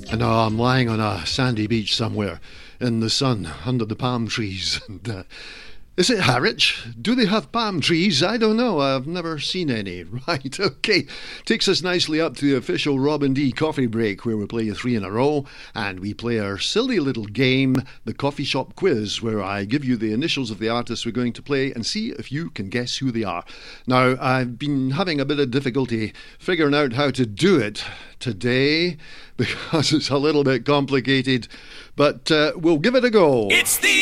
And now I'm lying on a sandy beach somewhere in the sun under the palm trees. And, is it Harwich? Do they have palm trees? I don't know. I've never seen any. Right, okay. Takes us nicely up to the official Robin D coffee break, where we play 3 in a row, and we play our silly little game, the Coffee Shop Quiz, where I give you the initials of the artists we're going to play and see if you can guess who they are. Now, I've been having a bit of difficulty figuring out how to do it today because it's a little bit complicated, but we'll give it a go. It's the